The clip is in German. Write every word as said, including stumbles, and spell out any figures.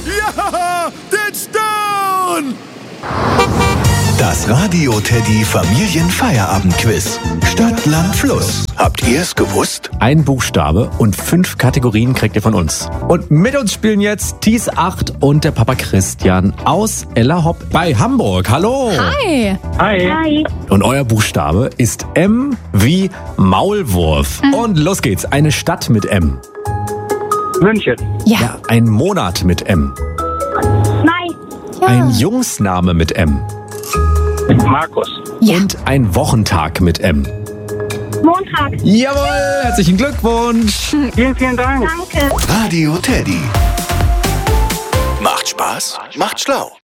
Ja, den Stone! Das Radio Teddy Familienfeierabendquiz. Stadt, Land, Fluss. Habt ihr es gewusst? Ein Buchstabe und fünf Kategorien kriegt ihr von uns. Und mit uns spielen jetzt Thies acht und der Papa Christian aus Ellerhopp bei Hamburg. Hallo! Hi! Hi. Hi. Und euer Buchstabe ist M wie Maulwurf. Und los geht's. Eine Stadt mit M. München. Ja. Ja, ein Monat mit M. Nein. Ein Jungsname mit M. Markus. Ja. Und ein Wochentag mit M. Montag. Jawohl, herzlichen Glückwunsch. Vielen, vielen Dank. Danke. Radio Teddy. Macht Spaß, macht schlau.